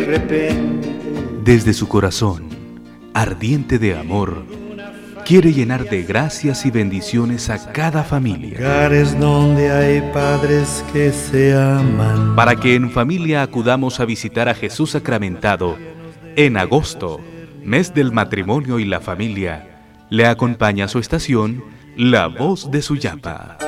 repente. Desde su corazón, ardiente de amor, quiere llenar de gracias y bendiciones a cada familia. Lugares donde hay padres que se aman. Para que en familia acudamos a visitar a Jesús sacramentado, en agosto, mes del matrimonio y la familia, le acompaña a su estación La Voz de Suyapa.